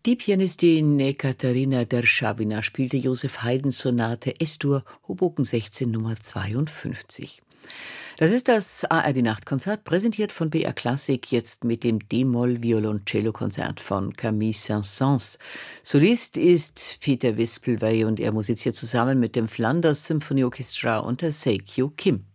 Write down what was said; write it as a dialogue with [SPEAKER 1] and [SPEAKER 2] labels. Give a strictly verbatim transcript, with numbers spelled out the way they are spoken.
[SPEAKER 1] Die Pianistin Ekaterina Derschawina spielte Joseph Haydns Sonate Es-Dur, Hoboken sechzehn Nummer zweiundfünfzig. Das ist das A R D-Nachtkonzert, präsentiert von B R Klassik, jetzt mit dem D-Moll-Violoncello-Konzert von Camille Saint-Saëns. Solist ist Peter Wispelwey und er musiziert zusammen mit dem Flanders Symphony Orchestra unter Seikyo Kim.